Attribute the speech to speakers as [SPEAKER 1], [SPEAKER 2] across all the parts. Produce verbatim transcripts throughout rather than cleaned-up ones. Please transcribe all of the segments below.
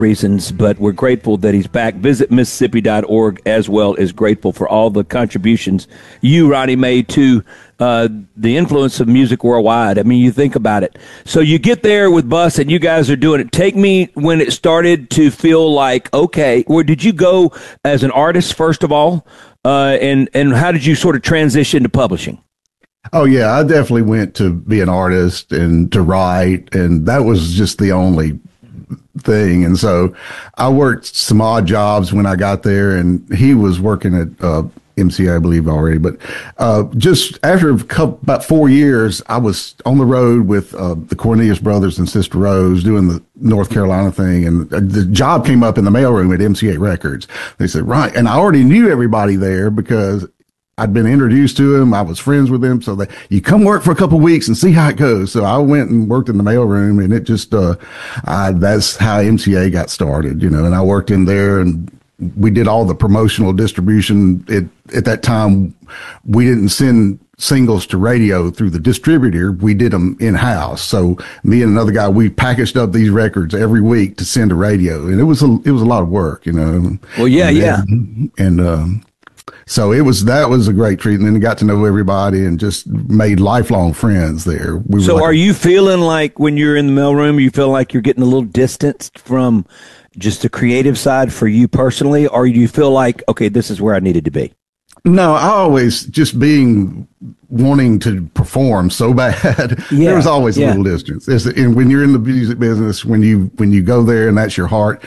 [SPEAKER 1] reasons, but we're grateful that he's back. Visit Mississippi dot org as well as grateful for all the contributions you, Ronnie, made to uh, the influence of music worldwide. I mean, you think about it. So you get there with Bus and you guys are doing it. Take me when it started to feel like, okay, where did you go as an artist, first of all? Uh, and, and how did you sort of transition to publishing?
[SPEAKER 2] Oh, yeah, I definitely went to be an artist and to write, and that was just the only thing. And so I worked some odd jobs when I got there, and he was working at uh, M C A, I believe, already. But uh, just after a couple, about four years, I was on the road with uh, the Cornelius Brothers and Sister Rose doing the North Carolina thing, and the job came up in the mailroom at M C A Records. They said, right, and I already knew everybody there because I'd been introduced to him. I was friends with him. So they, you come work for a couple of weeks and see how it goes. So I went and worked in the mailroom, and it just, uh, I, that's how M C A got started, you know, and I worked in there, and we did all the promotional distribution. It, at that time, we didn't send singles to radio through the distributor. We did them in house. So me and another guy, we packaged up these records every week to send to radio. And it was a, it was a lot of work, you know.
[SPEAKER 1] Well, yeah,
[SPEAKER 2] and,
[SPEAKER 1] yeah.
[SPEAKER 2] And, um, so it was, that was a great treat. And then got to know everybody and just made lifelong friends there. We
[SPEAKER 1] so
[SPEAKER 2] like,
[SPEAKER 1] are you feeling like when you're in the mailroom, you feel like you're getting a little distanced from just the creative side for you personally? Or do you feel like, okay, this is where I needed to be?
[SPEAKER 2] No, I always just being wanting to perform so bad. Yeah, there was always a yeah. little distance. It's, and when you're in the music business, when you, when you go there and that's your heart,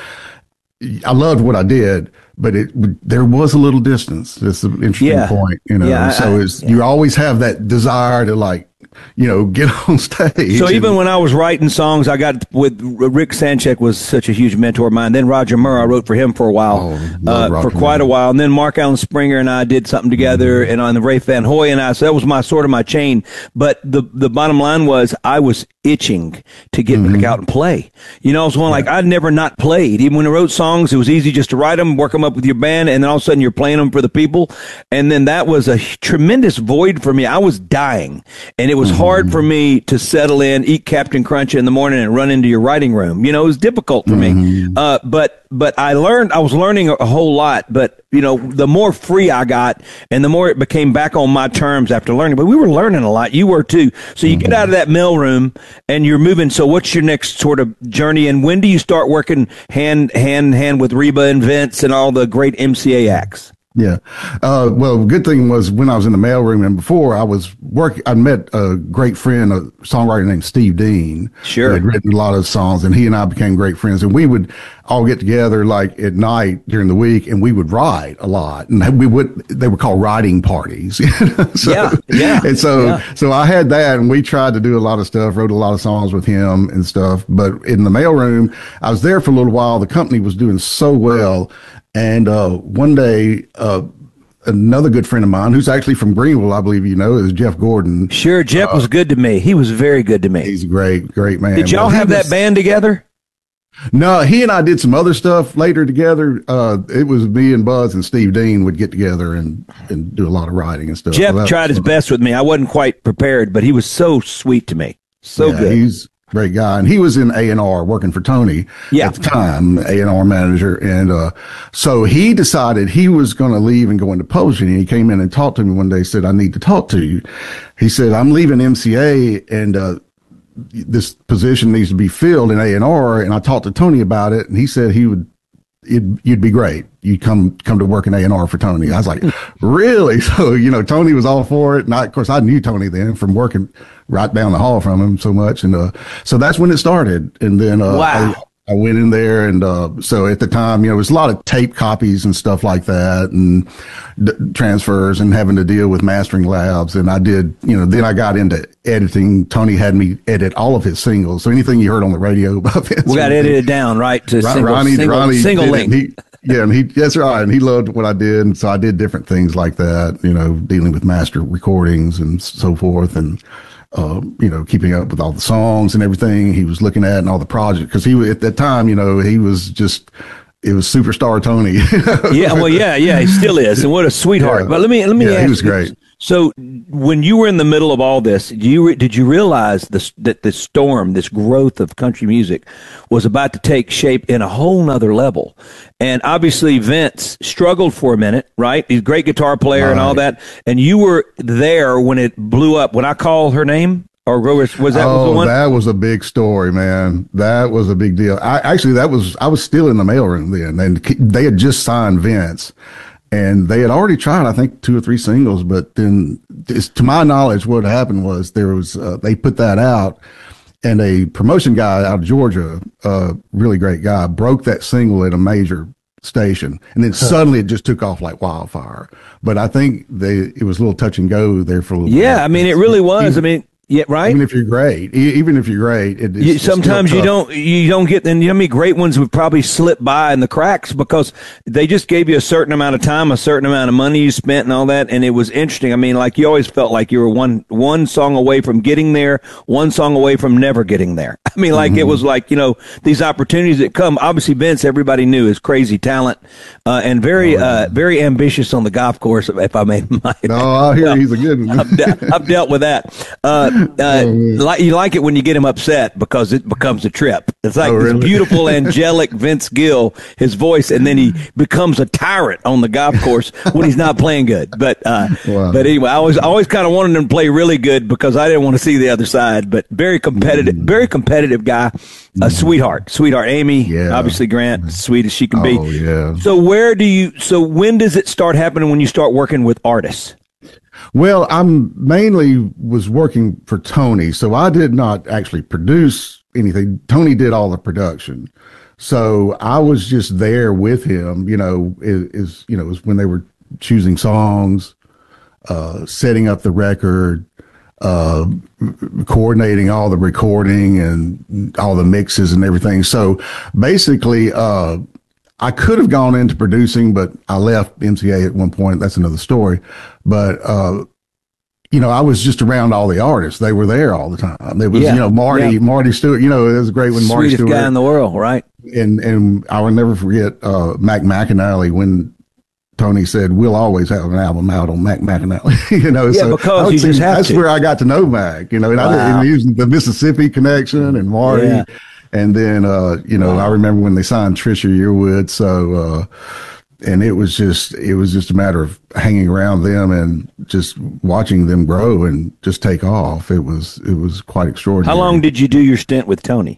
[SPEAKER 2] I loved what I did, but it, there was a little distance. That's an interesting
[SPEAKER 1] yeah.
[SPEAKER 2] point, you know.
[SPEAKER 1] Yeah,
[SPEAKER 2] so
[SPEAKER 1] I,
[SPEAKER 2] it's,
[SPEAKER 1] yeah.
[SPEAKER 2] you always have that desire to, like, you know, get on stage.
[SPEAKER 1] So
[SPEAKER 2] and,
[SPEAKER 1] even when I was writing songs, I got with Rick Sanchek was such a huge mentor of mine. Then Roger Murr, I wrote for him for a while,
[SPEAKER 2] oh,
[SPEAKER 1] uh, for quite Murr. a while. And then Mark Allen Springer and I did something together, mm-hmm. and on the Rafe Van Hoy and I. So that was my sort of my chain. But the the bottom line was I was itching to get mm-hmm. back out and play. You know, I was one like I'd never not played. Even when I wrote songs, it was easy just to write them, work them up with your band, and then all of a sudden you're playing them for the people. And then that was a tremendous void for me. I was dying, and it was mm-hmm. hard for me to settle in, eat Captain Crunch in the morning, and run into your writing room. You know, it was difficult for mm-hmm. me. Uh, but but I learned, I was learning a, a whole lot. But you know, the more free I got, and the more it became back on my terms after learning. But we were learning a lot. You were too. So you mm-hmm. get out of that mailroom and you're moving. So what's your next sort of journey? And when do you start working hand hand in hand with Reba and Vince and all the great M C A acts?
[SPEAKER 2] Yeah. Uh, well, good thing was when I was in the mailroom and before I was working, I met a great friend, a songwriter named Steve Dean.
[SPEAKER 1] Sure.
[SPEAKER 2] Who had written a lot of songs, and he and I became great friends, and we would all get together like at night during the week, and we would write a lot, and we would, they were called writing parties. so,
[SPEAKER 1] yeah. Yeah.
[SPEAKER 2] And so,
[SPEAKER 1] yeah.
[SPEAKER 2] so I had that, and we tried to do a lot of stuff, wrote a lot of songs with him and stuff. But in the mailroom, I was there for a little while. The company was doing so well. And, uh, one day, uh, another good friend of mine who's actually from Greenville, I believe, you know, is Jeff Gordon.
[SPEAKER 1] Sure. Jeff uh, was good to me. He was very good to me.
[SPEAKER 2] He's a great, great man.
[SPEAKER 1] Did y'all
[SPEAKER 2] well,
[SPEAKER 1] have
[SPEAKER 2] was,
[SPEAKER 1] that band together?
[SPEAKER 2] No, he and I did some other stuff later together. Uh, it was me and Buzz and Steve Dean would get together and, and do a lot of writing and stuff.
[SPEAKER 1] Jeff
[SPEAKER 2] so
[SPEAKER 1] tried his best with me. I wasn't quite prepared, but he was so sweet to me. So
[SPEAKER 2] yeah,
[SPEAKER 1] good.
[SPEAKER 2] He's great guy. And he was in A and R working for Tony
[SPEAKER 1] yeah.
[SPEAKER 2] at the time, A and R manager. And, uh, so he decided he was going to leave and go into publishing. And he came in and talked to me one day, said, I need to talk to you. He said, I'm leaving M C A and, uh, this position needs to be filled in A and R. And I talked to Tony about it, and he said he would, It'd, you'd be great. You'd come, come to work in A and R for Tony. I was like, really? So, you know, Tony was all for it. And I, of course, I knew Tony then from working right down the hall from him so much. And, uh, so that's when it started. And then, uh,
[SPEAKER 1] wow.
[SPEAKER 2] I, I went in there, and, uh, so at the time, you know, it was a lot of tape copies and stuff like that, and d- transfers and having to deal with mastering labs. And I did, you know, then I got into editing. Tony had me edit all of his singles. So anything you heard on the radio about Vince,
[SPEAKER 1] we got edited down, right? To single,
[SPEAKER 2] Ronnie,
[SPEAKER 1] single,
[SPEAKER 2] Ronnie
[SPEAKER 1] single link.
[SPEAKER 2] He, yeah. And he, that's right. And he loved what I did. And so I did different things like that, you know, dealing with master recordings and so forth. And, Uh, you know, keeping up with all the songs and everything he was looking at and all the projects. Cause he was at that time, you know, he was just, it was superstar Tony.
[SPEAKER 1] yeah. Well, yeah, yeah, he still is. And what a sweetheart.
[SPEAKER 2] Yeah.
[SPEAKER 1] But let me, let me
[SPEAKER 2] yeah,
[SPEAKER 1] ask
[SPEAKER 2] he was
[SPEAKER 1] you,
[SPEAKER 2] great.
[SPEAKER 1] So when you were in the middle of all this, do you did you realize this, that this storm, this growth of country music was about to take shape in a whole nother level? And obviously Vince struggled for a minute, right? He's a great guitar player right. and all that. And you were there when it blew up. When I Call Her Name? Or was, was that
[SPEAKER 2] oh,
[SPEAKER 1] was the one?
[SPEAKER 2] That was a big story, man. That was a big deal. I actually, that was, I was still in the mailroom then, and they had just signed Vince. And they had already tried, I think, two or three singles, but then, to my knowledge, what happened was there was uh, they put that out, and a promotion guy out of Georgia, a uh, really great guy, broke that single at a major station, and then suddenly it just took off like wildfire. But I think they it was a little touch and go there for a little.
[SPEAKER 1] Yeah,
[SPEAKER 2] bit.
[SPEAKER 1] I mean, it really was. I mean. Yeah, right.
[SPEAKER 2] Even if you're great, even if you're great, it, it's,
[SPEAKER 1] you, sometimes
[SPEAKER 2] it's
[SPEAKER 1] you don't you don't get. And you know, how many great ones would probably slip by in the cracks because they just gave you a certain amount of time, a certain amount of money you spent, and all that. And it was interesting. I mean, like you always felt like you were one one song away from getting there, one song away from never getting there. I mean, like mm-hmm. it was like you know these opportunities that come. Obviously, Vince, everybody knew, is crazy talent uh, and very oh, yeah. uh, very ambitious on the golf course. If I may, my,
[SPEAKER 2] no, I hear he's a good one.
[SPEAKER 1] I've, de- I've dealt with that. Uh, Uh, oh, like you like it when you get him upset because it becomes a trip. It's like oh, really? This beautiful, angelic Vince Gill, his voice, and then he becomes a tyrant on the golf course when he's not playing good. But uh, wow. but anyway, I was always kind of wanted him to play really good because I didn't want to see the other side. But very competitive, mm. very competitive guy, a sweetheart, sweetheart. Amy, yeah. obviously Grant, sweet as she can be.
[SPEAKER 2] Oh yeah.
[SPEAKER 1] So where do you? So when does it start happening when you start working with artists?
[SPEAKER 2] Well, I'm mainly was working for Tony, so I did not actually produce anything. Tony did all the production. So I was just there with him, you know, is, is you know, is when they were choosing songs, uh, setting up the record, uh, coordinating all the recording and all the mixes and everything. So basically, uh, I could have gone into producing, but I left M C A at one point. That's another story. But, uh, you know, I was just around all the artists. They were there all the time. There was, yeah. you know, Marty, yeah. Marty Stewart, you know, it was great when
[SPEAKER 1] Sweetest
[SPEAKER 2] Marty Stewart.
[SPEAKER 1] guy in the world, right?
[SPEAKER 2] And, and I will never forget, uh, Mac McAnally when Tony said, we'll always have an album out on Mac McAnally, you know,
[SPEAKER 1] yeah,
[SPEAKER 2] so
[SPEAKER 1] because you just have
[SPEAKER 2] that's
[SPEAKER 1] to.
[SPEAKER 2] where I got to know Mac, you know, and wow. I used the Mississippi connection and Marty. Yeah. And then, uh, you know, wow. I remember when they signed Trisha Yearwood. So, uh, and it was just, it was just a matter of hanging around them and just watching them grow and just take off. It was, it was quite extraordinary.
[SPEAKER 1] How long did you do your stint with Tony?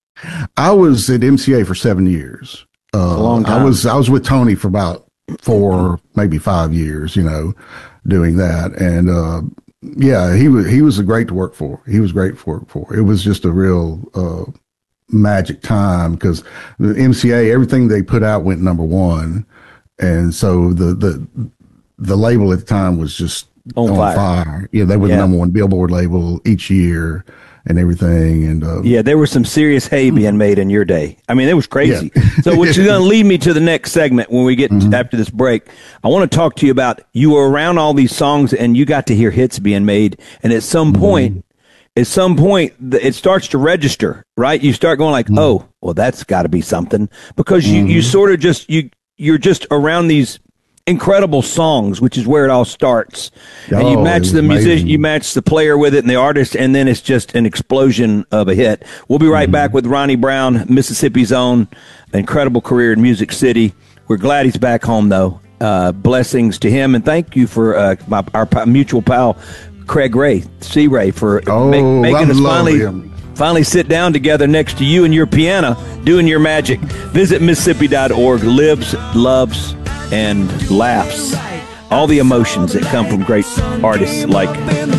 [SPEAKER 2] I was at M C A for seven years. Uh,
[SPEAKER 1] a long time.
[SPEAKER 2] I was, I was with Tony for about four, maybe five years, you know, doing that. And, uh, yeah, he was, he was great to work for. He was great to work for. It was just a real, uh, magic time because the M C A, everything they put out went number one. And so the, the, the label at the time was just on, on fire. fire. Yeah. They were yeah. the number one Billboard label each year and everything. And, uh,
[SPEAKER 1] yeah, there was some serious hay being made in your day. I mean, it was crazy. Yeah. So which is going to lead me to the next segment when we get mm-hmm. to, after this break. I want to talk to you about, you were around all these songs and you got to hear hits being made. And at some mm-hmm. point, At some point, it starts to register, right? You start going like, mm-hmm. oh, well, that's got to be something because you, mm-hmm. you sort of just, you, you're just around these incredible songs, which is where it all starts. Oh, and you match the musician, you match the player with it and the artist, and then it's just an explosion of a hit. We'll be right mm-hmm. back with Ronnie Brown, Mississippi's own, incredible career in Music City. We're glad he's back home, though. Uh, blessings to him, and thank you for uh, my, our mutual pal, Craig Ray, C. Ray, for
[SPEAKER 2] oh,
[SPEAKER 1] make, making
[SPEAKER 2] I
[SPEAKER 1] us finally
[SPEAKER 2] him.
[SPEAKER 1] finally sit down together next to you and your piano, doing your magic. Visit Mississippi dot org. Lives, loves, and laughs. All the emotions that come from great artists like